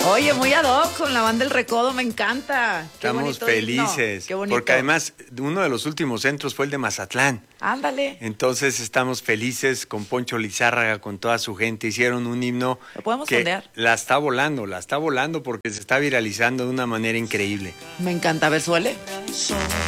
Oye, muy ad hoc con la banda El Recodo, me encanta. Estamos felices. Qué bonito. Porque además, uno de los últimos centros fue el de Mazatlán. Ándale. Entonces estamos felices con Poncho Lizárraga, con toda su gente. Hicieron un himno ¿Lo podemos que sondear? la está volando porque se está viralizando de una manera increíble. Me encanta, a ver, suele.